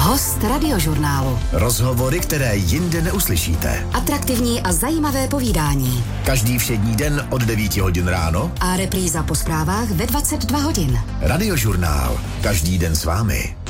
Host Radiožurnálu. Rozhovory, které jinde neuslyšíte. Atraktivní a zajímavé povídání. Každý všední den od 9 hodin ráno. A repríza po zprávách ve 22 hodin. Radiožurnál. Každý den s vámi.